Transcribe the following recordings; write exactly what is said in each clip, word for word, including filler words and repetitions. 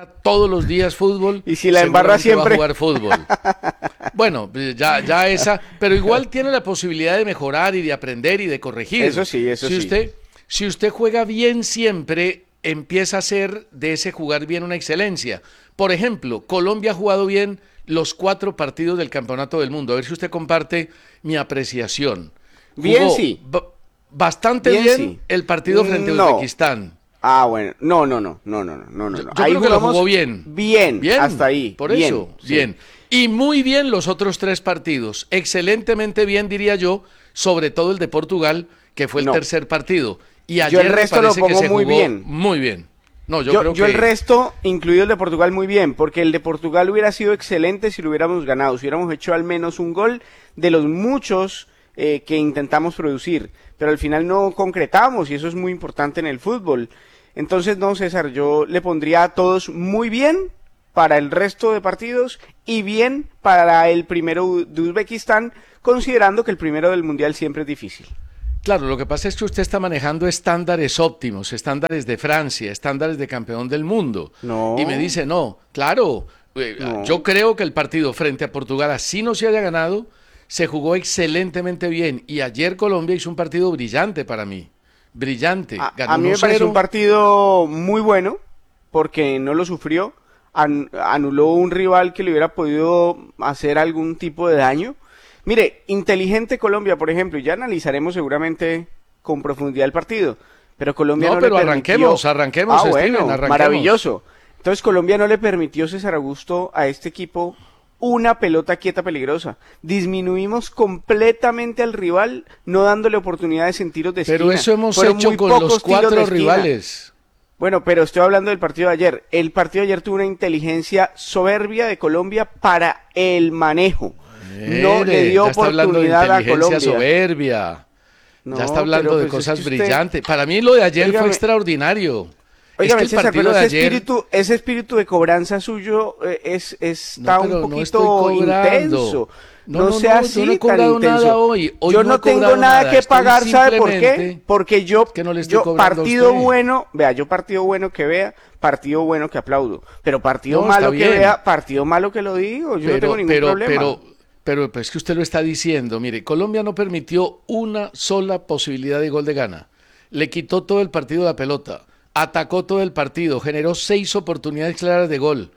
todos los días fútbol. Y si la embarra siempre. Va a jugar fútbol. Bueno, ya, ya esa, pero igual tiene la posibilidad de mejorar y de aprender y de corregir. Eso sí, eso si sí. Usted, si usted juega bien siempre, empieza a ser de ese jugar bien una excelencia. Por ejemplo, Colombia ha jugado bien los cuatro partidos del Campeonato del Mundo. A ver si usted comparte mi apreciación. Jugó bien, sí. Bastante bien, bien sí. El partido frente a no. Uzbekistán. Ah, bueno, no, no, no, no, no, no, no. Yo, yo ahí creo que lo jugó bien. Bien, bien, hasta ahí. Por bien, eso, sí. bien. Y muy bien los otros tres partidos. Excelentemente bien, diría yo, sobre todo el de Portugal, que fue el no. tercer partido. Y ayer yo el resto me parece lo pongo que se muy jugó bien. Muy bien. No, yo, yo creo yo que... el resto, incluido el de Portugal, muy bien, porque el de Portugal hubiera sido excelente si lo hubiéramos ganado, si hubiéramos hecho al menos un gol de los muchos eh, que intentamos producir, pero al final no concretamos y eso es muy importante en el fútbol. Entonces, no, César, yo le pondría a todos muy bien para el resto de partidos y bien para el primero de Uzbekistán, considerando que el primero del Mundial siempre es difícil. Claro, lo que pasa es que usted está manejando estándares óptimos, estándares de Francia, estándares de campeón del mundo. No. Y me dice, no, claro, eh, no. yo creo que el partido frente a Portugal, así no se haya ganado, se jugó excelentemente bien. Y ayer Colombia hizo un partido brillante para mí. Brillante. A, Ganó a mí me parece un partido muy bueno, porque no lo sufrió, an, anuló un rival que le hubiera podido hacer algún tipo de daño. Mire, inteligente Colombia, por ejemplo, y ya analizaremos seguramente con profundidad el partido, pero Colombia no, no pero le arranquemos, permitió... arranquemos, ah, Steven, bueno, arranquemos. Maravilloso. Entonces Colombia no le permitió, César Augusto, a este equipo una pelota quieta peligrosa. Disminuimos completamente al rival, no dándole oportunidades en tiros de esquina. Pero eso hemos Fueron hecho muy con pocos los cuatro tiros de rivales. Bueno, pero estoy hablando del partido de ayer. El partido de ayer tuvo una inteligencia soberbia de Colombia para el manejo. Mire, no le dio ya está oportunidad hablando de a Colombia. Soberbia. No, ya está hablando de pues cosas es que usted... brillantes. Para mí lo de ayer Óigame, fue extraordinario. Óigame, es que el César, partido pero de ese, ayer... espíritu, ese espíritu de cobranza suyo eh, es, es, está no, un no poquito intenso. No, no, no sea no, así yo no he tan cobrado intenso. Nada hoy. Hoy yo no, no tengo nada, nada que pagar, ¿sabe por qué? simplemente... Porque yo, que no le estoy yo partido usted. bueno, vea, yo partido bueno que vea, partido bueno que aplaudo, pero partido no, malo que bien. vea, partido malo que lo digo, yo pero, no tengo ningún pero, problema. Pero, pero pues, es que usted lo está diciendo, mire, Colombia no permitió una sola posibilidad de gol de Ghana, le quitó todo el partido la pelota, atacó todo el partido, generó seis oportunidades claras de gol.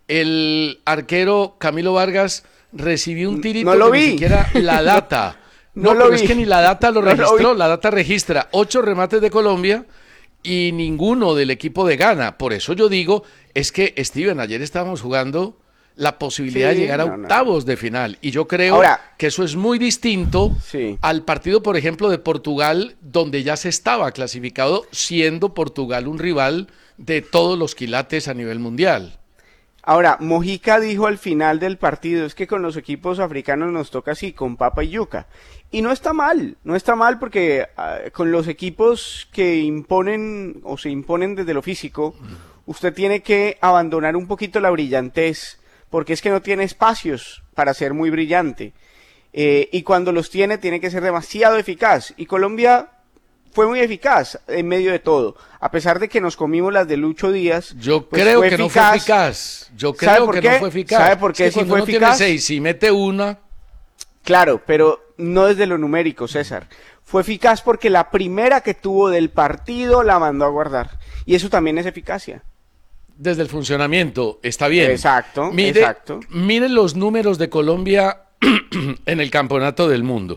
El arquero Camilo Vargas recibió un tirito no lo que vi. ni siquiera la data. no, no, no pero lo es vi. que ni la data lo no registró, lo la data registra ocho remates de Colombia y ninguno del equipo de Ghana. Por eso yo digo, es que, Steven, ayer estábamos jugando la posibilidad sí, de llegar a no, octavos no. de final. Y yo creo Ahora, que eso es muy distinto sí. al partido, por ejemplo, de Portugal, donde ya se estaba clasificado, siendo Portugal un rival de todos los quilates a nivel mundial. Ahora, Mojica dijo al final del partido, es que con los equipos africanos nos toca así, con papa y yuca. Y no está mal, no está mal porque uh, con los equipos que imponen o se imponen desde lo físico, usted tiene que abandonar un poquito la brillantez, porque es que no tiene espacios para ser muy brillante. Eh, y cuando los tiene, tiene que ser demasiado eficaz. Y Colombia fue muy eficaz en medio de todo. A pesar de que nos comimos las de Lucho Díaz. Yo pues creo fue que eficaz. no fue eficaz. Yo creo que qué? no fue eficaz. ¿Sabe por qué es que sí cuando fue uno eficaz? tiene seis y mete una... Claro, pero no desde lo numérico, César. Fue eficaz porque la primera que tuvo del partido la mandó a guardar. Y eso también es eficacia. Desde el funcionamiento, está bien. Exacto, mire, exacto. Mire los números de Colombia en el campeonato del mundo.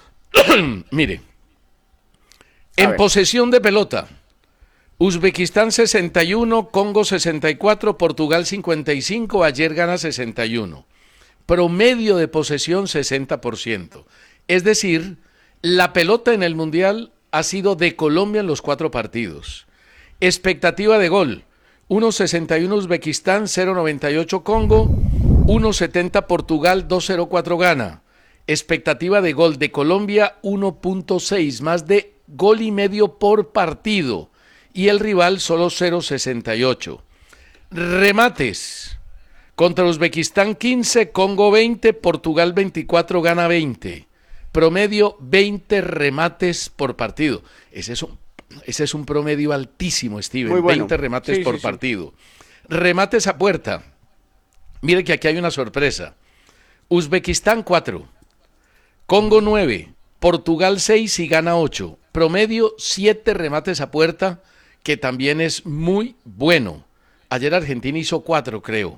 Mire, en ver. posesión de pelota, Uzbekistán sesenta y uno, Congo sesenta y cuatro, Portugal cincuenta y cinco, ayer gana sesenta y uno. Promedio de posesión sesenta por ciento. Es decir, la pelota en el Mundial ha sido de Colombia en los cuatro partidos. Expectativa de gol, uno sesenta y uno Uzbekistán, cero noventa y ocho Congo, uno setenta Portugal, dos cero cuatro Ghana. Expectativa de gol de Colombia, uno punto seis, más de gol y medio por partido. Y el rival solo cero sesenta y ocho. Remates. Contra Uzbekistán quince, Congo veinte, Portugal veinticuatro, Ghana veinte. Promedio veinte remates por partido. Ese es un, ese es un promedio altísimo, Steven. Muy bueno. veinte remates sí, por sí, partido. Sí. Remates a puerta. Mire que aquí hay una sorpresa. Uzbekistán cuatro, Congo nueve, Portugal seis y Ghana ocho. Promedio siete remates a puerta, que también es muy bueno. Ayer Argentina hizo cuatro, creo.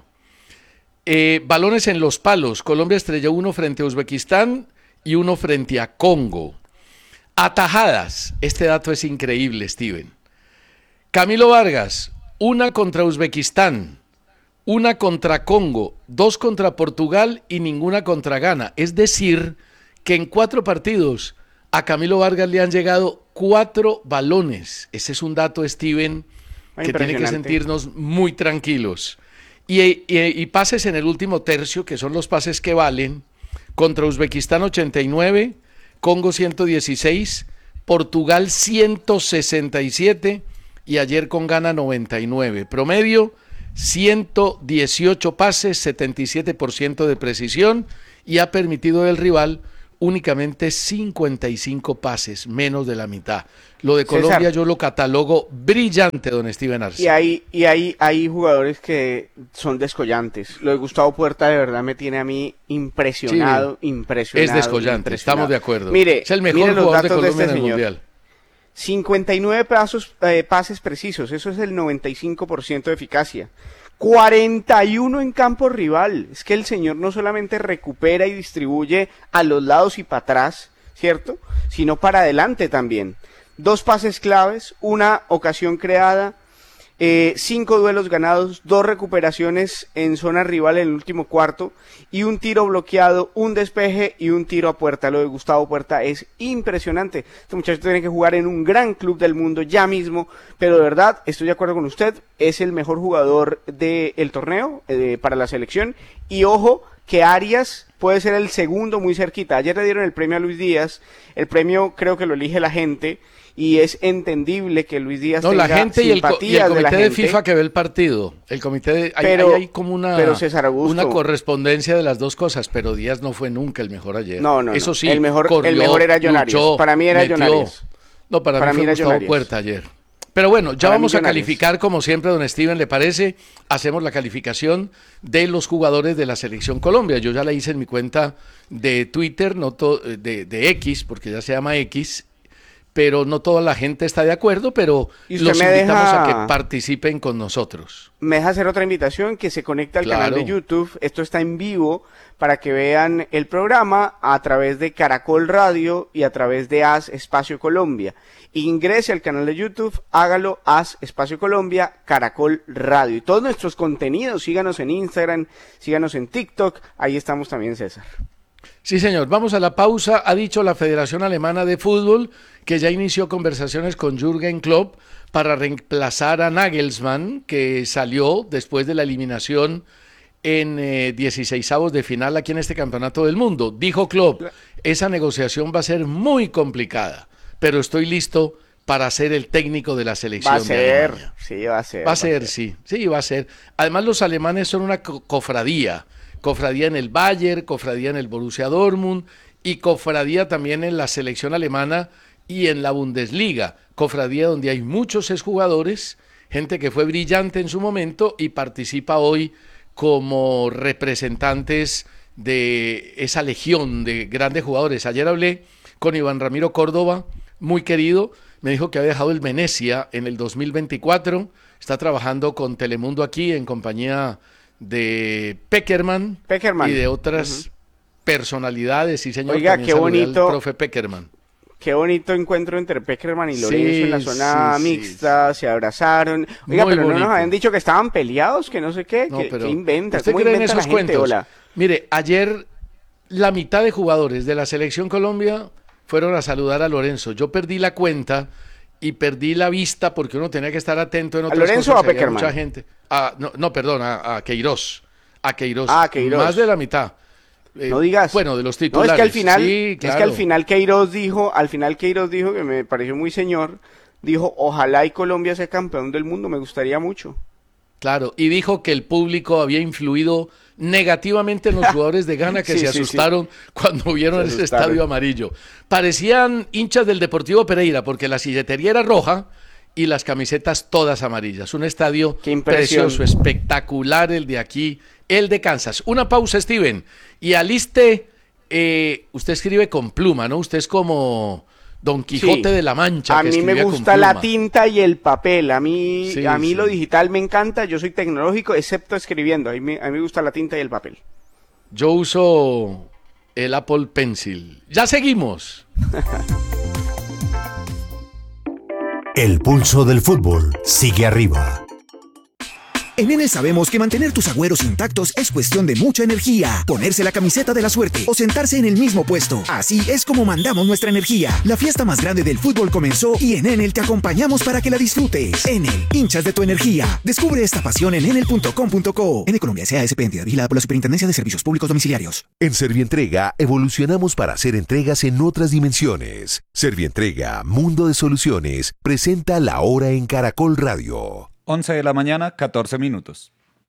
Eh, balones en los palos. Colombia estrelló uno frente a Uzbekistán y uno frente a Congo. Atajadas. Este dato es increíble, Steven. Camilo Vargas, una contra Uzbekistán, una contra Congo, dos contra Portugal y ninguna contra Ghana. Es decir, que en cuatro partidos a Camilo Vargas le han llegado cuatro balones. Ese es un dato, Steven, que tiene que sentirnos muy tranquilos. Y, y, y pases en el último tercio, que son los pases que valen, contra Uzbekistán ochenta y nueve, Congo ciento dieciséis, Portugal ciento sesenta y siete y ayer con Ghana noventa y nueve. Promedio ciento dieciocho pases, setenta y siete por ciento de precisión, y ha permitido el rival únicamente cincuenta y cinco pases, menos de la mitad. Lo de Colombia, César, yo lo catalogo brillante, don Steven Arce. Y hay, y hay, hay jugadores que son descollantes. Lo de Gustavo Puerta de verdad me tiene a mí impresionado, sí, impresionado. Es descollante, impresionado. Estamos de acuerdo. Mire, es el mejor mire jugador de Colombia de este en el señor. Mundial. cincuenta y nueve pasos, eh, pases precisos, eso es el noventa y cinco por ciento de eficacia. cuarenta y uno en campo rival. Es que el señor no solamente recupera y distribuye a los lados y para atrás, ¿cierto? Sino para adelante también. Dos pases claves, una ocasión creada, eh, cinco duelos ganados, dos recuperaciones en zona rival en el último cuarto y un tiro bloqueado, un despeje y un tiro a puerta. Lo de Gustavo Puerta es impresionante. Este muchacho tiene que jugar en un gran club del mundo ya mismo, pero de verdad estoy de acuerdo con usted, es el mejor jugador del torneo eh, para la selección. Y ojo que Arias puede ser el segundo muy cerquita. Ayer le dieron el premio a Luis Díaz, el premio creo que lo elige la gente, y es entendible que Luis Díaz no, tenga la gente y el, co y el comité de, de FIFA que ve el partido. El comité de, pero, hay, hay, hay como una, pero César Augusto, una correspondencia de las dos cosas, pero Díaz no fue nunca el mejor ayer. No, no, eso no. sí, el mejor, corrió, el mejor era John Arias. Luchó, para mí era metió. John Arias. No, para, para mí fue mí Gustavo Puerta ayer. Pero bueno, ya para vamos a calificar, Arias. Como siempre, don Steven, ¿le parece? Hacemos la calificación de los jugadores de la Selección Colombia. Yo ya la hice en mi cuenta de Twitter, no de, de X, porque ya se llama X, pero no toda la gente está de acuerdo, pero los invitamos deja, a que participen con nosotros. Me deja hacer otra invitación, que se conecte al claro. canal de YouTube. Esto está en vivo para que vean el programa a través de Caracol Radio y a través de As Espacio Colombia. Ingrese al canal de YouTube, hágalo, As Espacio Colombia, Caracol Radio. Y todos nuestros contenidos, síganos en Instagram, síganos en TikTok, ahí estamos también, César. Sí, señor. Vamos a la pausa. Ha dicho la Federación Alemana de Fútbol que ya inició conversaciones con Jürgen Klopp para reemplazar a Nagelsmann, que salió después de la eliminación en eh, dieciseisavos de final aquí en este Campeonato del Mundo. Dijo Klopp, esa negociación va a ser muy complicada, pero estoy listo para ser el técnico de la selección. Va a ser, de sí, va a ser. Va a ser, sí, sí, va a ser. Además, los alemanes son una co cofradía. Cofradía en el Bayern, cofradía en el Borussia Dortmund y cofradía también en la selección alemana y en la Bundesliga. Cofradía donde hay muchos exjugadores, gente que fue brillante en su momento y participa hoy como representantes de esa legión de grandes jugadores. Ayer hablé con Iván Ramiro Córdoba, muy querido, me dijo que había dejado el Venecia en el dos mil veinticuatro, está trabajando con Telemundo aquí en compañía de Peckerman, Peckerman. y de otras uh-huh. personalidades, sí señor. Oiga, qué bonito, profe Peckerman. Qué bonito encuentro entre Peckerman y Lorenzo sí, en la zona sí, mixta, sí. se abrazaron. Oiga, Muy pero bonito. no nos habían dicho que estaban peleados, que no sé qué, no, que, pero que inventa, ¿usted ¿cómo cree inventa en esos la gente? cuentos? Hola. Mire, ayer la mitad de jugadores de la Selección Colombia fueron a saludar a Lorenzo. Yo perdí la cuenta y perdí la vista porque uno tenía que estar atento en otras ¿A Lorenzo cosas. o a Peckerman? Mucha gente. Ah, no, no, perdón, a, a Queiroz. A Queiroz. Ah, Queiroz. Más de la mitad. Eh, no digas. Bueno, de los titulares. No, es que al final, sí, claro. es que al final Queiroz dijo, al final Queiroz dijo, que me pareció muy señor, dijo, ojalá y Colombia sea campeón del mundo, me gustaría mucho. Claro, y dijo que el público había influido negativamente en los jugadores de Ghana que sí, se sí, asustaron sí. cuando vieron se ese asustaron. estadio amarillo. Parecían hinchas del Deportivo Pereira porque la silletería era roja y las camisetas todas amarillas. Un estadio precioso, espectacular el de aquí, el de Kansas. Una pausa, Steven, y aliste, eh, usted escribe con pluma, ¿no? Usted es como Don Quijote sí. de la Mancha. A mí me gusta la tinta y el papel, a mí, sí, a mí sí. lo digital me encanta, yo soy tecnológico, excepto escribiendo, a mí, me, a mí me gusta la tinta y el papel. Yo uso el Apple Pencil. Ya seguimos. El pulso del fútbol sigue arriba. En Enel sabemos que mantener tus agüeros intactos es cuestión de mucha energía. Ponerse la camiseta de la suerte o sentarse en el mismo puesto. Así es como mandamos nuestra energía. La fiesta más grande del fútbol comenzó y en Enel te acompañamos para que la disfrutes. Enel, hinchas de tu energía. Descubre esta pasión en enel punto com punto co. Enel Colombia S A S P, entidad vigilada por la Superintendencia de Servicios Públicos Domiciliarios. En Servientrega evolucionamos para hacer entregas en otras dimensiones. Servientrega, Mundo de Soluciones, presenta La Hora en Caracol Radio. once de la mañana, catorce minutos.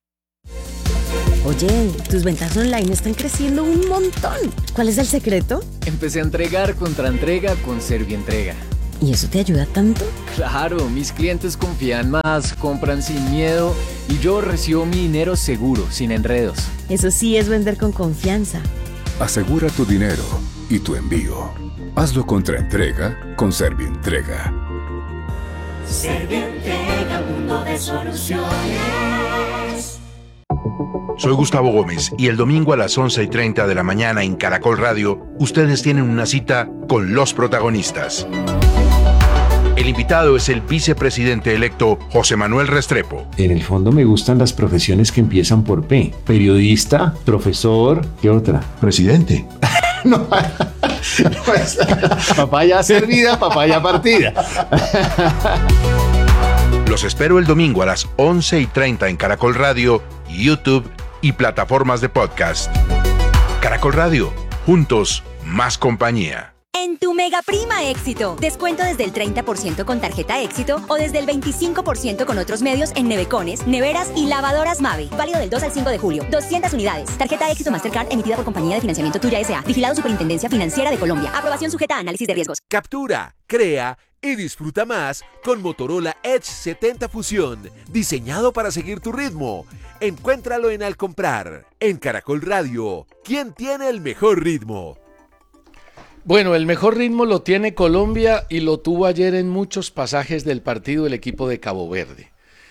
Oye, tus ventas online están creciendo un montón. ¿Cuál es el secreto? Empecé a entregar contra entrega con Servientrega. ¿Y eso te ayuda tanto? Claro, mis clientes confían más, compran sin miedo y yo recibo mi dinero seguro, sin enredos. Eso sí es vender con confianza. Asegura tu dinero y tu envío. Hazlo contra entrega con Servientrega. Servientrega, mundo de soluciones. Soy Gustavo Gómez y el domingo a las once y treinta de la mañana en Caracol Radio, ustedes tienen una cita con los protagonistas. El invitado es el vicepresidente electo José Manuel Restrepo. En el fondo me gustan las profesiones que empiezan por P. Periodista, profesor, ¿qué otra? Presidente. No, pues, papaya servida, papaya partida. Los espero el domingo a las once y treinta en Caracol Radio, YouTube y plataformas de podcast. Caracol Radio, juntos, más compañía. En tu Mega Prima Éxito, descuento desde el treinta por ciento con tarjeta Éxito o desde el veinticinco por ciento con otros medios en nevecones, neveras y lavadoras Mave. Válido del dos al cinco de julio. doscientas unidades. Tarjeta Éxito Mastercard emitida por Compañía de Financiamiento Tuya S A. Vigilado Superintendencia Financiera de Colombia. Aprobación sujeta a análisis de riesgos. Captura, crea y disfruta más con Motorola Edge setenta Fusión. Diseñado para seguir tu ritmo. Encuéntralo en Al Comprar. En Caracol Radio. ¿Quién tiene el mejor ritmo? Bueno, el mejor ritmo lo tiene Colombia y lo tuvo ayer en muchos pasajes del partido el equipo de Cabo Verde.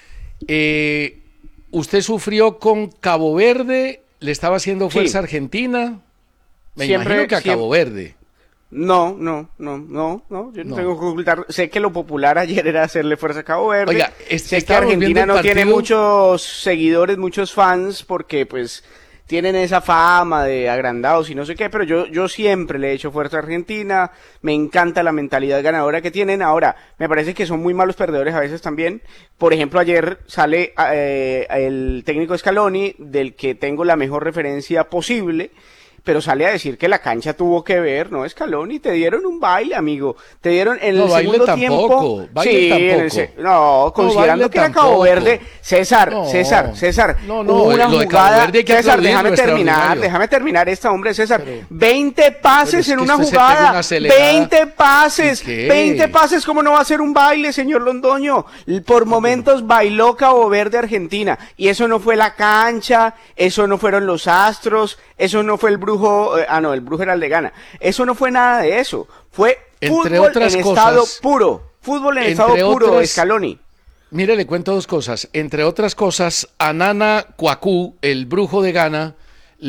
Eh, ¿Usted sufrió con Cabo Verde? ¿Le estaba haciendo fuerza sí. Argentina? Me siempre, imagino que a siempre. Cabo Verde. No, no, no, no, no, yo no, no tengo que ocultar. Sé que lo popular ayer era hacerle fuerza a Cabo Verde. Oiga, es, sé que Argentina no tiene muchos seguidores, muchos fans, porque pues tienen esa fama de agrandados y no sé qué, pero yo, yo siempre le he hecho fuerza a Argentina, me encanta la mentalidad ganadora que tienen. Ahora, me parece que son muy malos perdedores a veces también. Por ejemplo, ayer sale eh, el técnico Scaloni, del que tengo la mejor referencia posible, pero sale a decir que la cancha tuvo que ver, no, Scaloni, te dieron un baile, amigo, te dieron en el no, segundo baile tiempo, tampoco, baile sí, tampoco. En el se... no, considerando no, que era Cabo Verde, César, no, César, César, no, no, hubo una lo jugada, de César, déjame terminar, déjame terminar esta, hombre, César, pero, veinte pases en una jugada, una veinte pases, veinte pases, ¿cómo no va a ser un baile, señor Londoño? Por momentos bailó Cabo Verde Argentina, y eso no fue la cancha, eso no fueron los astros, eso no fue el brujo, eh, ah no, el brujo era el de Ghana. Eso no fue nada de eso. Fue entre fútbol otras en cosas, estado puro. Fútbol en estado puro, otras, Scaloni. Mire, le cuento dos cosas. Entre otras cosas, a Nana Kouakou, el brujo de Ghana,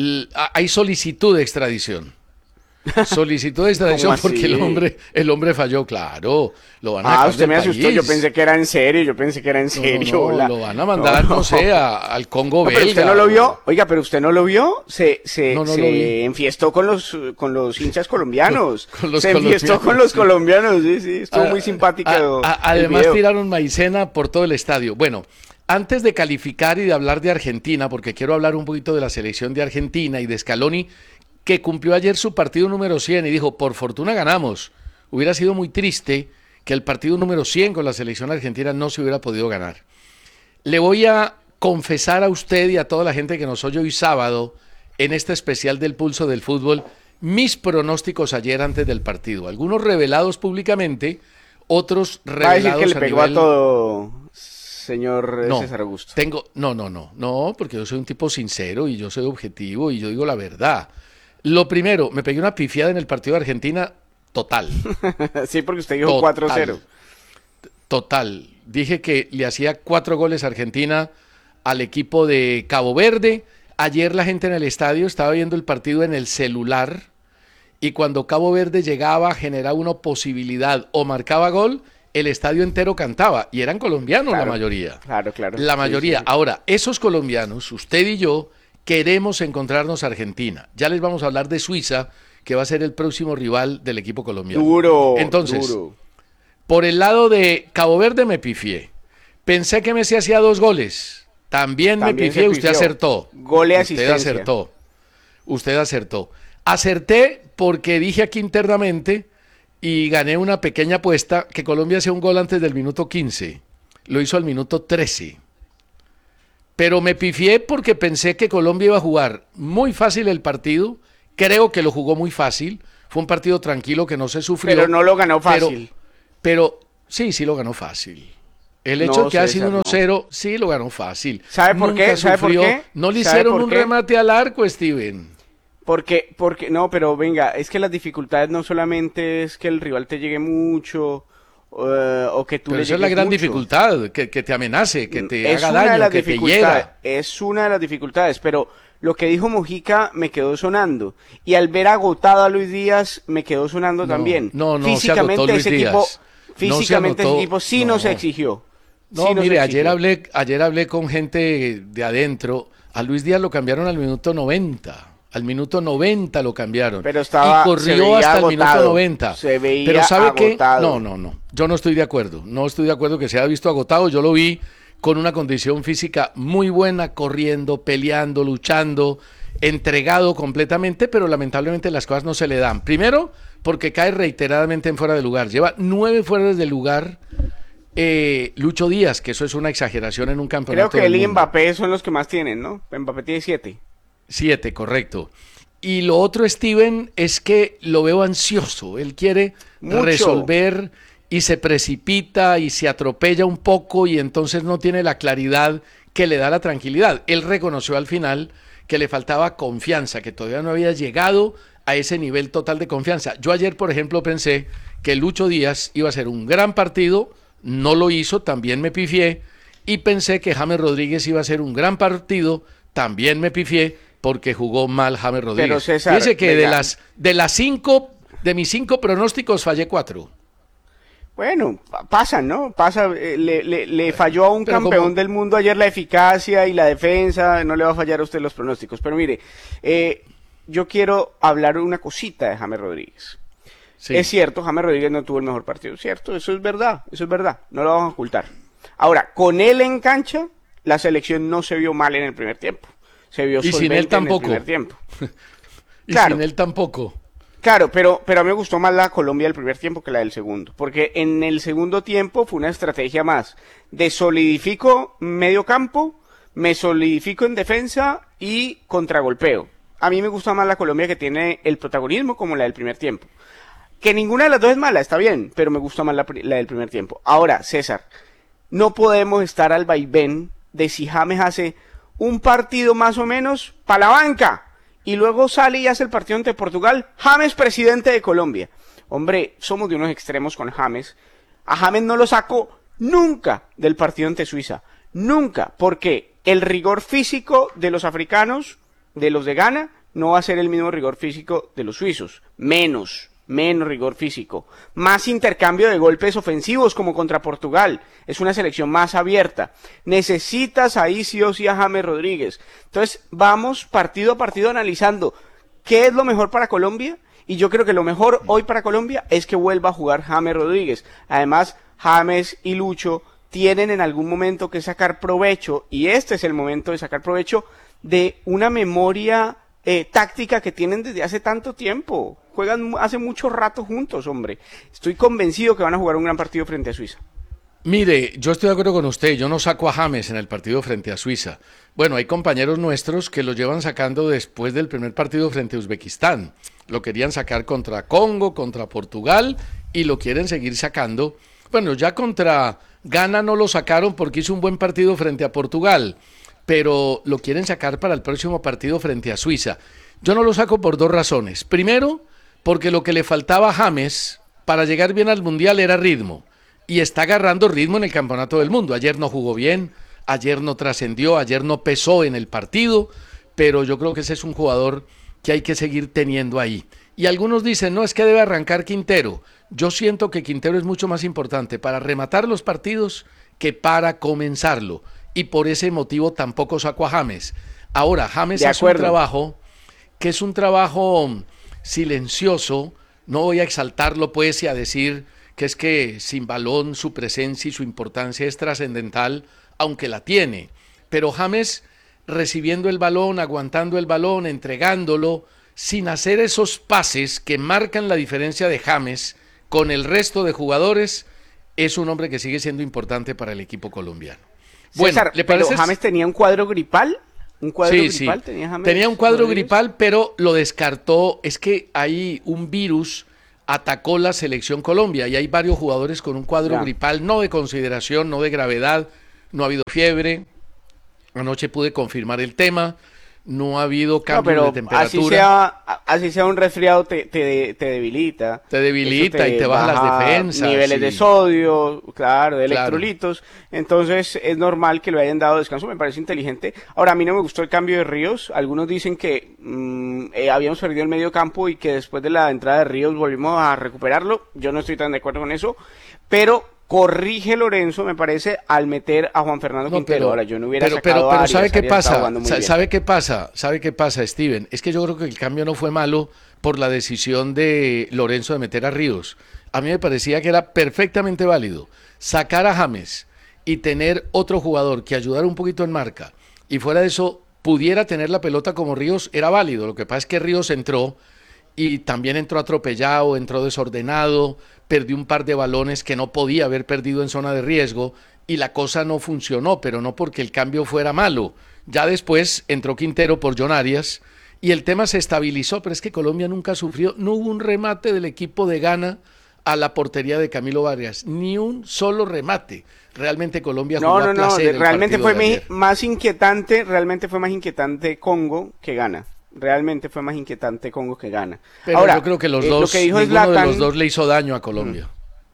hay solicitud de extradición. Solicitud de extradición porque el hombre, el hombre falló, claro. Lo van a ah, usted me asustó, país. Yo pensé que era en serio, yo pensé que era en serio. No, no, no, lo van a mandar, no, no. no sé, a, al Congo no, belga. Pero usted no lo vio, oiga, pero usted no lo vio, se, se, no, no se enfiestó con los, con los hinchas colombianos. Con los se enfiestó con los colombianos, sí, sí, estuvo ah, muy simpático. A, a, además tiraron maicena por todo el estadio. Bueno, antes de calificar y de hablar de Argentina, porque quiero hablar un poquito de la selección de Argentina y de Scaloni, que cumplió ayer su partido número cien y dijo, por fortuna ganamos. Hubiera sido muy triste que el partido número cien con la selección argentina no se hubiera podido ganar. Le voy a confesar a usted y a toda la gente que nos oye hoy sábado, en este especial del Pulso del Fútbol, mis pronósticos ayer antes del partido. Algunos revelados públicamente, otros Va a decir revelados que le a pegó nivel... a todo, señor No, César Augusto. tengo, no, no, no, no, porque yo soy un tipo sincero y yo soy objetivo y yo digo la verdad. Lo primero, me pegué una pifiada en el partido de Argentina total. Sí, porque usted dijo Total. cuatro cero. Total. Dije que le hacía cuatro goles a Argentina al equipo de Cabo Verde. Ayer la gente en el estadio estaba viendo el partido en el celular y cuando Cabo Verde llegaba, generaba una posibilidad o marcaba gol, el estadio entero cantaba y eran colombianos Claro, la mayoría. Claro, claro. La Sí, mayoría. sí. Ahora, esos colombianos, usted y yo, queremos encontrarnos a Argentina. Ya les vamos a hablar de Suiza, que va a ser el próximo rival del equipo colombiano. Duro, Entonces, duro. por el lado de Cabo Verde me pifié. Pensé que Messi hacía dos goles. También, También me se pifié, usted pifió. acertó. Gol y Usted asistencia. acertó. Usted acertó. Acerté porque dije aquí internamente y gané una pequeña apuesta que Colombia hacía un gol antes del minuto quince. Lo hizo al minuto trece. Pero me pifié porque pensé que Colombia iba a jugar muy fácil el partido. Creo que lo jugó muy fácil. Fue un partido tranquilo que no se sufrió. Pero no lo ganó Pero, fácil. pero sí, sí lo ganó fácil. El hecho No, de que haya sido César, uno no. cero, sí lo ganó fácil. ¿Sabe por Nunca qué? ¿Sabe por sufrió. qué? No le ¿Sabe hicieron por un qué? remate al arco, Steven. Porque, porque, no, pero venga, es que las dificultades no solamente es que el rival te llegue mucho eh, o que tú Pero le esa es la llegues gran mucho. dificultad, que, que te amenace, que te Es haga una de daño, las que te dificultades, hiera. es una de las dificultades, pero lo que dijo Mojica me quedó sonando y al ver agotado a Luis Díaz me quedó sonando No, también. no, no, se físicamente agotó Luis ese equipo, Díaz. No se físicamente agotó, ese equipo sí no. nos exigió. No, sí nos mire, exigió. ayer hablé, ayer hablé con gente de adentro. A Luis Díaz lo cambiaron al minuto noventa. Al minuto noventa lo cambiaron. Pero estaba- y se corrió veía hasta el minuto agotado. noventa. Se veía Pero ¿sabe qué? agotado. No, no, no. Yo no estoy de acuerdo. No estoy de acuerdo que se haya visto agotado. Yo lo vi con una condición física muy buena, corriendo, peleando, luchando, entregado completamente, pero lamentablemente las cosas no se le dan. Primero, porque cae reiteradamente en fuera de lugar. Lleva nueve fuera de lugar eh, Lucho Díaz, que eso es una exageración en un Creo campeonato que del él y mundo. Mbappé son los que más tienen, ¿no? Mbappé tiene siete. Siete, correcto. Y lo otro, Steven, es que lo veo ansioso. Él quiere Mucho. resolver y se precipita y se atropella un poco y entonces no tiene la claridad que le da la tranquilidad. Él reconoció al final que le faltaba confianza, que todavía no había llegado a ese nivel total de confianza. Yo ayer, por ejemplo, pensé que Lucho Díaz iba a ser un gran partido, no lo hizo, también me pifié, y pensé que James Rodríguez iba a ser un gran partido, también me pifié, porque jugó mal James Rodríguez. Pero, César, Fíjese que de venga. las de las cinco, de mis cinco pronósticos fallé cuatro. Bueno, pa- pasan, ¿no? Pasa, eh, le, le, le falló a un Pero campeón como- del mundo ayer la eficacia y la defensa, no le va a fallar a usted los pronósticos. Pero mire, eh, yo quiero hablar una cosita de James Rodríguez. Sí. Es cierto, James Rodríguez no tuvo el mejor partido, cierto, eso es verdad, eso es verdad, no lo vamos a ocultar. Ahora, con él en cancha, la selección no se vio mal en el primer tiempo, se vio Y sin solvente él tampoco. en el primer tiempo. Y Claro. sin él tampoco. Claro, pero, pero a mí me gustó más la Colombia del primer tiempo que la del segundo, porque en el segundo tiempo fue una estrategia más de solidifico medio campo, me solidifico en defensa y contragolpeo. A mí me gusta más la Colombia que tiene el protagonismo como la del primer tiempo. Que ninguna de las dos es mala, está bien, pero me gusta más la, pri- la del primer tiempo. Ahora, César, no podemos estar al vaivén de si James hace un partido más o menos para la banca y luego sale y hace el partido ante Portugal. James, presidente de Colombia. Hombre, somos de unos extremos con James. A James no lo saco nunca del partido ante Suiza. Nunca, porque el rigor físico de los africanos, de los de Ghana, no va a ser el mismo rigor físico de los suizos. Menos. Menos rigor físico, más intercambio de golpes ofensivos como contra Portugal, es una selección más abierta, necesitas ahí sí o sí a James Rodríguez. Entonces vamos partido a partido analizando qué es lo mejor para Colombia, y yo creo que lo mejor hoy para Colombia es que vuelva a jugar James Rodríguez. Además, James y Lucho tienen en algún momento que sacar provecho, y este es el momento de sacar provecho de una memoria eh, táctica que tienen desde hace tanto tiempo. Juegan hace mucho rato juntos, hombre. Estoy convencido que van a jugar un gran partido frente a Suiza. Mire, yo estoy de acuerdo con usted, yo no saco a James en el partido frente a Suiza. Bueno, hay compañeros nuestros que lo llevan sacando después del primer partido frente a Uzbekistán. Lo querían sacar contra Congo, contra Portugal y lo quieren seguir sacando Bueno, ya contra Ghana no lo sacaron porque hizo un buen partido frente a Portugal, pero lo quieren sacar para el próximo partido frente a Suiza. Yo no lo saco por dos razones. Primero, porque lo que le faltaba a James para llegar bien al Mundial era ritmo, y está agarrando ritmo en el Campeonato del Mundo. Ayer no jugó bien, ayer no trascendió, ayer no pesó en el partido, pero yo creo que ese es un jugador que hay que seguir teniendo ahí. Y algunos dicen, no, es que debe arrancar Quintero. Yo siento que Quintero es mucho más importante para rematar los partidos que para comenzarlo, y por ese motivo tampoco saco a James. Ahora, James hace un trabajo que es un trabajo silencioso, no voy a exaltarlo pues y a decir que es que sin balón su presencia y su importancia es trascendental, aunque la tiene, pero James recibiendo el balón, aguantando el balón, entregándolo, sin hacer esos pases que marcan la diferencia de James con el resto de jugadores, es un hombre que sigue siendo importante para el equipo colombiano. Bueno, César, ¿le parece? pero James tenía un cuadro gripal. ¿Un cuadro sí, gripal sí. tenía James? Tenía un cuadro gripal, pero lo descartó. Es que hay un virus atacó la selección Colombia y hay varios jugadores con un cuadro ya. gripal, no de consideración, no de gravedad, no ha habido fiebre. Anoche pude confirmar el tema. No ha habido cambio no, de temperatura. Así sea, así sea un resfriado te, te, te debilita. Te debilita te y te baja las defensas. Niveles sí. de sodio, claro, de electrolitos. Claro. Entonces es normal que le hayan dado descanso, me parece inteligente. Ahora, a mí no me gustó el cambio de Ríos. Algunos dicen que mmm, eh, habíamos perdido el medio campo y que después de la entrada de Ríos volvimos a recuperarlo. Yo no estoy tan de acuerdo con eso. Pero corrige Lorenzo, me parece, al meter a Juan Fernando no, Quintero. Pero, Ahora, yo no hubiera pero, sacado pero, pero a Arias, ¿sabe qué Arias pasa? ¿Sabe qué pasa? ¿Sabe qué pasa, Steven? Es que yo creo que el cambio no fue malo por la decisión de Lorenzo de meter a Ríos. A mí me parecía que era perfectamente válido sacar a James y tener otro jugador que ayudara un poquito en marca y fuera de eso pudiera tener la pelota como Ríos, era válido. Lo que pasa es que Ríos entró y también entró atropellado, entró desordenado, perdió un par de balones que no podía haber perdido en zona de riesgo y la cosa no funcionó, pero no porque el cambio fuera malo. Ya después entró Quintero por John Arias y el tema se estabilizó, pero es que Colombia nunca sufrió, no hubo un remate del equipo de Ghana a la portería de Camilo Vargas, ni un solo remate. Realmente Colombia jugó no, no, a placer no, realmente fue mi, más inquietante, realmente fue más inquietante Congo que Ghana. Realmente fue más inquietante Congo que Ghana. Pero Ahora, yo creo que los eh, dos, lo que dijo ninguno Zlatan, de los dos le hizo daño a Colombia.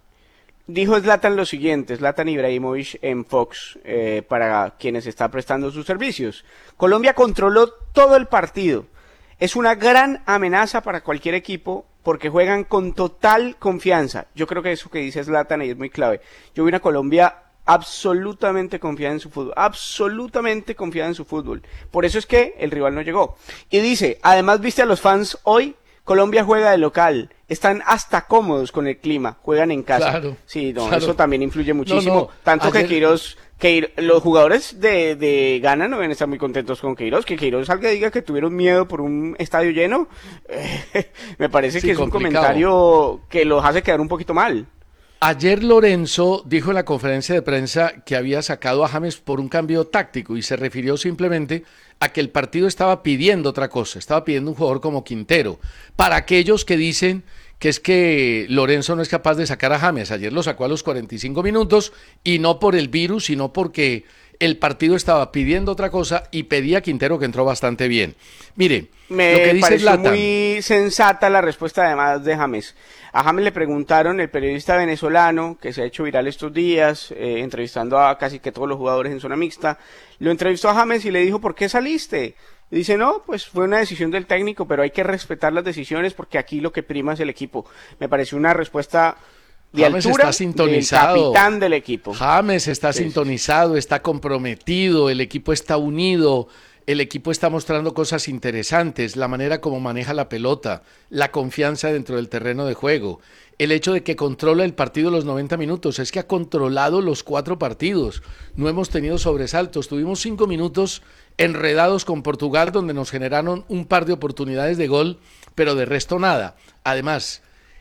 Dijo Zlatan lo siguiente, Zlatan Ibrahimovic en Fox, eh, para quienes está prestando sus servicios. Colombia controló todo el partido. Es una gran amenaza para cualquier equipo porque juegan con total confianza. Yo creo que eso que dice Zlatan ahí es muy clave. Yo vi una Colombia absolutamente confiada en su fútbol, absolutamente confiada en su fútbol. Por eso es que el rival no llegó. Y dice, además viste a los fans hoy, Colombia juega de local, están hasta cómodos con el clima, juegan en casa. Claro, sí, no, claro. eso también influye muchísimo. No, no, Tanto ayer... que Queiroz, que los jugadores de, de Ghana no deben estar muy contentos con Queiroz, que Queiroz salga y diga que tuvieron miedo por un estadio lleno, eh, me parece sí, que es complicado. Un comentario que los hace quedar un poquito mal. Ayer Lorenzo dijo en la conferencia de prensa que había sacado a James por un cambio táctico y se refirió simplemente a que el partido estaba pidiendo otra cosa, estaba pidiendo un jugador como Quintero. Para aquellos que dicen que es que Lorenzo no es capaz de sacar a James, ayer lo sacó a los cuarenta y cinco minutos y no por el virus, sino porque el partido estaba pidiendo otra cosa y pedía a Quintero, que entró bastante bien. Mire, Me lo que dice pareció Zlatan, muy sensata la respuesta además de James. A James le preguntaron, el periodista venezolano que se ha hecho viral estos días, eh, entrevistando a casi que todos los jugadores en zona mixta, lo entrevistó a James y le dijo, ¿por qué saliste? Y dice, no, pues fue una decisión del técnico, pero hay que respetar las decisiones porque aquí lo que prima es el equipo. Me pareció una respuesta de James altura está sintonizado. del capitán del equipo. James está sí, sintonizado, está comprometido, el equipo está unido, el equipo está mostrando cosas interesantes, la manera como maneja la pelota, la confianza dentro del terreno de juego, el hecho de que controla el partido los noventa minutos, es que ha controlado los cuatro partidos, no hemos tenido sobresaltos, tuvimos cinco minutos enredados con Portugal donde nos generaron un par de oportunidades de gol, pero de resto nada. Además,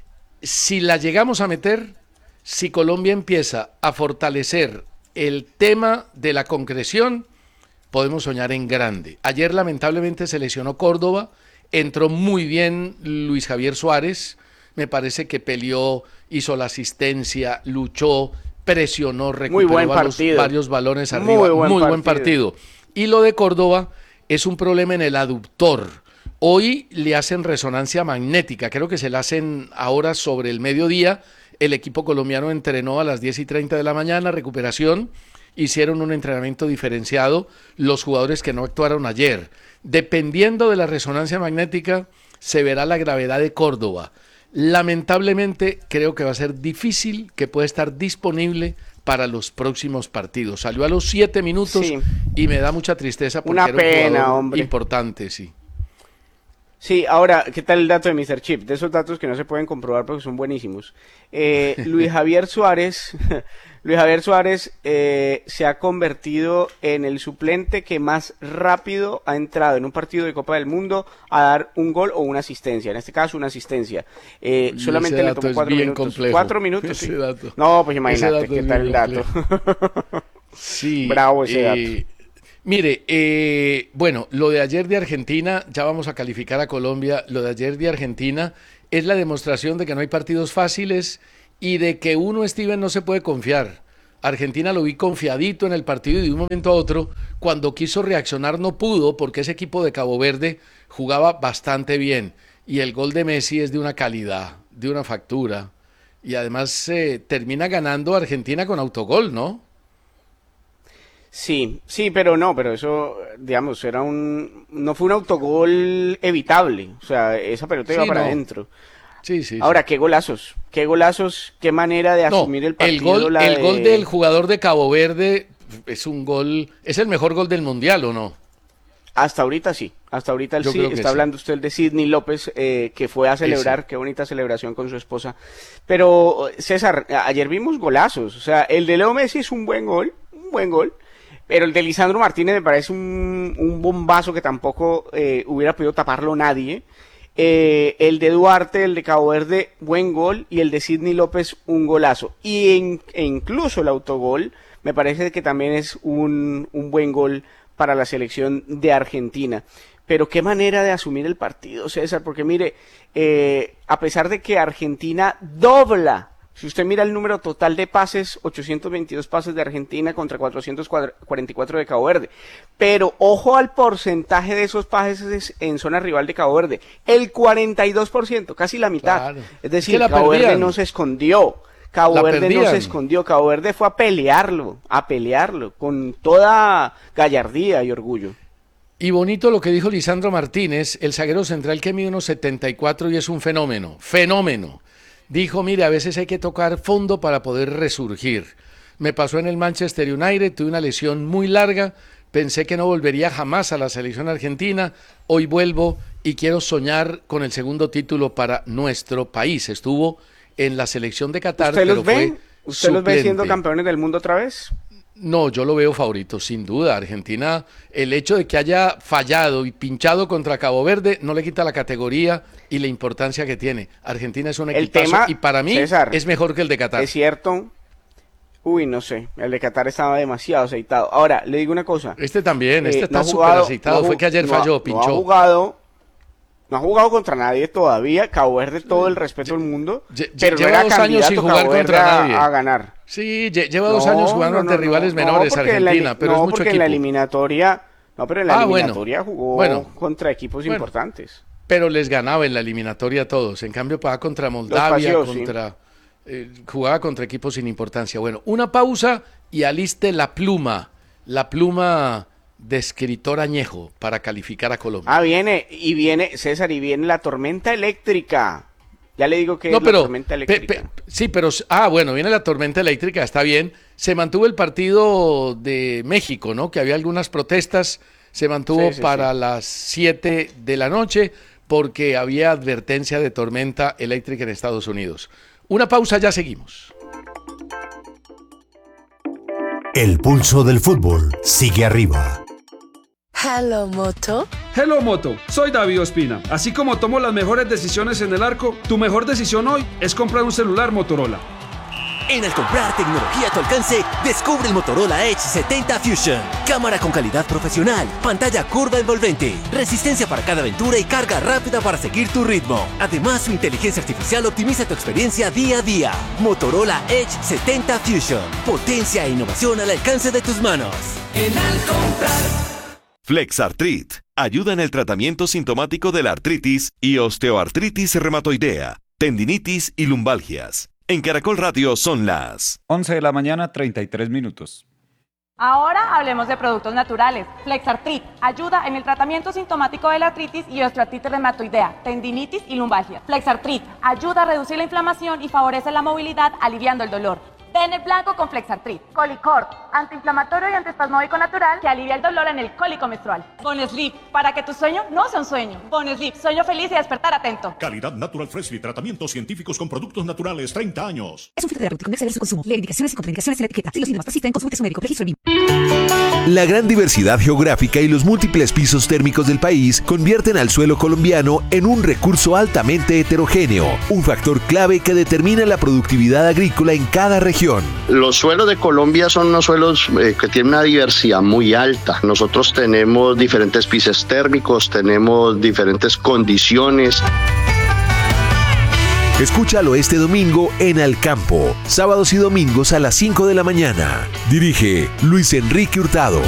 si la llegamos a meter, si Colombia empieza a fortalecer el tema de la concreción, podemos soñar en grande. Ayer lamentablemente se lesionó Córdoba, entró muy bien Luis Javier Suárez, me parece que peleó, hizo la asistencia, luchó, presionó, recuperó Muy buen varios, partido. varios balones arriba. Muy buen Muy buen partido. partido. Y lo de Córdoba es un problema en el aductor. Hoy le hacen resonancia magnética, creo que se la hacen ahora sobre el mediodía. El equipo colombiano entrenó a las diez y treinta de la mañana, recuperación, hicieron un entrenamiento diferenciado los jugadores que no actuaron ayer. Dependiendo de la resonancia magnética, se verá la gravedad de Córdoba. Lamentablemente, creo que va a ser difícil que pueda estar disponible para los próximos partidos. Salió a los siete minutos Sí. y me da mucha tristeza porque Una era un pena, jugador hombre. importante, sí. Sí, ahora, ¿qué tal el dato de míster Chip? De esos datos que no se pueden comprobar porque son buenísimos. Eh, Luis Javier Suárez, Luis Javier Suárez eh, se ha convertido en el suplente que más rápido ha entrado en un partido de Copa del Mundo a dar un gol o una asistencia. En este caso, una asistencia. Eh, Y solamente ese le dato tomó es cuatro bien minutos. complejo. Cuatro minutos, Ese sí. dato. No, pues Ese imagínate dato qué es tal el bien dato. Sí. Bravo ese eh, dato. Mire, eh, bueno, lo de ayer de Argentina, ya vamos a calificar a Colombia, lo de ayer de Argentina es la demostración de que no hay partidos fáciles y de que uno, Steven, no se puede confiar. Argentina lo vi confiadito en el partido y de un momento a otro, cuando quiso reaccionar no pudo porque ese equipo de Cabo Verde jugaba bastante bien y el gol de Messi es de una calidad, de una factura y además eh, termina ganando Argentina con autogol, ¿no? Sí, sí, pero no, pero eso, digamos, era un, no fue un autogol evitable, o sea, esa pelota iba Sí, para no. adentro. Sí, sí. Ahora, sí. qué golazos, qué golazos, qué manera de No, asumir el partido. el gol, la el de- gol del jugador de Cabo Verde es un gol, es el mejor gol del mundial, ¿o no? Hasta ahorita sí, hasta ahorita el Yo sí, creo que está sí. hablando usted de Sidney López, eh, que fue a celebrar, qué bonita celebración con su esposa. Pero, César, a- ayer vimos golazos, o sea, el de Leo Messi es un buen gol, un buen gol, pero el de Lisandro Martínez me parece un, un bombazo que tampoco eh, hubiera podido taparlo nadie. Eh, el de Duarte, el de Cabo Verde, buen gol, y el de Sidney López, un golazo. Y en- e incluso el autogol, me parece que también es un, un buen gol para la selección de Argentina. Pero qué manera de asumir el partido, César, porque mire, eh, a pesar de que Argentina dobla, si usted mira el número total de pases, ochocientos veintidós pases de Argentina contra cuatrocientos cuarenta y cuatro de Cabo Verde. Pero ojo al porcentaje de esos pases en zona rival de Cabo Verde. El cuarenta y dos por ciento, casi la mitad. Claro. Es Es decir, que la Cabo Verde perdían. no se escondió. Cabo La Verde no perdían. se escondió. Cabo Verde fue a pelearlo, a pelearlo, con toda gallardía y orgullo. Y bonito lo que dijo Lisandro Martínez, el zaguero central que mide unos setenta y cuatro y es un fenómeno, fenómeno. Dijo, mire, a veces hay que tocar fondo para poder resurgir. Me pasó en el Manchester United, tuve una lesión muy larga, pensé que no volvería jamás a la selección argentina, hoy vuelvo y quiero soñar con el segundo título para nuestro país. Estuvo en la selección de Qatar, ¿Usted pero los ve? fue ¿Usted los ve siendo suplente. campeones del mundo otra vez? No, yo lo veo favorito, sin duda. Argentina, el hecho de que haya fallado y pinchado contra Cabo Verde no le quita la categoría y la importancia que tiene. Argentina es un El equipazo tema, y para mí César, es mejor que el de Qatar. Es cierto. Uy, no sé, el de Qatar estaba demasiado aceitado. Ahora, le digo una cosa. Este también, este Eh, está no ha súper jugado- aceitado. no ha Fue ju- que ayer no ha- falló, No ha pinchó. jugado, no ha jugado contra nadie todavía. Cabo Verde, todo el respeto del mundo. Lle- pero no lleva era dos años sin candidato jugar Cabo Verde contra a- nadie. a ganar. Sí, lle- lleva dos No, años jugando no, ante no, rivales no, menores, porque en la Argentina, eli- pero no, es mucho porque en la equipo. eliminatoria, no, pero en la Ah, bueno. eliminatoria jugó Bueno. contra equipos Bueno. importantes. Pero les ganaba en la eliminatoria a todos. En cambio, pagaba contra Moldavia, paseó, sí. contra eh, jugaba contra equipos sin importancia. Bueno, una pausa y aliste la pluma, la pluma de escritor añejo para calificar a Colombia. Ah, viene, y viene, César, y viene la tormenta eléctrica. Ya le digo que No, es pero la tormenta pe- eléctrica. pe- sí, pero ah, bueno, viene la tormenta eléctrica, está bien. Se mantuvo el partido de México, ¿no? Que había algunas protestas, se mantuvo Sí, sí, para sí. las siete de la noche porque había advertencia de tormenta eléctrica en Estados Unidos. Una pausa, ya seguimos. El pulso del fútbol sigue arriba. Hello, Moto. Hello Moto, soy David Ospina. Así como tomo las mejores decisiones en el arco, tu mejor decisión hoy es comprar un celular Motorola. En al comprar tecnología a tu alcance, descubre el Motorola Edge setenta Fusion. Cámara con calidad profesional, pantalla curva envolvente, resistencia para cada aventura y carga rápida para seguir tu ritmo. Además, su inteligencia artificial optimiza tu experiencia día a día. Motorola Edge setenta Fusion. Potencia e innovación al alcance de tus manos. En al comprar. Flexartrit ayuda en el tratamiento sintomático de la artritis y osteoartritis reumatoidea, tendinitis y lumbalgias. En Caracol Radio son las once de la mañana, treinta y tres minutos. Ahora hablemos de productos naturales. Flexartrit ayuda en el tratamiento sintomático de la artritis y osteoartritis reumatoidea, tendinitis y lumbalgia. Flexartrit ayuda a reducir la inflamación y favorece la movilidad, aliviando el dolor. Ten el blanco con Flexartrit. Colicort, antiinflamatorio y antiespasmódico natural que alivia el dolor en el cólico menstrual. Bonesleep, para que tu sueño no sea un sueño. Bonesleep, sueño feliz y despertar atento. Calidad Natural Freshly, tratamientos científicos con productos naturales, treinta años. Es un filtro terapéutico, no exceder su consumo. Leer indicaciones y contraindicaciones en la etiqueta. Si los síntomas persisten, consulte a su médico. Registro B I M. La gran diversidad geográfica y los múltiples pisos térmicos del país convierten al suelo colombiano en un recurso altamente heterogéneo, un factor clave que determina la productividad agrícola en cada región. Los suelos de Colombia son unos suelos eh, que tienen una diversidad muy alta. Nosotros tenemos diferentes pisos térmicos, tenemos diferentes condiciones. Escúchalo este domingo en Al Campo, sábados y domingos a las cinco de la mañana. Dirige Luis Enrique Hurtado.